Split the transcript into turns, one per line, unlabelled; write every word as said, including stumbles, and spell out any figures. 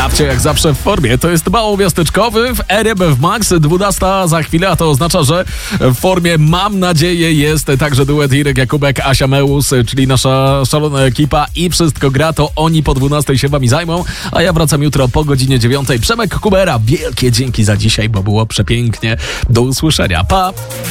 Gabcio jak zawsze w formie. To jest mało miasteczkowy w R M F Max. dwunasta za chwilę, a to oznacza, że w formie, mam nadzieję, jest także duet Irek Jakubek, Asia Meus, czyli nasza szalona ekipa i wszystko gra, to oni po dwunastej się wami zajmą, a ja wracam jutro po godzinie dziewiątej. Przemek Kubera, wielkie dzięki za dzisiaj, bo było przepięknie. Do usłyszenia. Pa!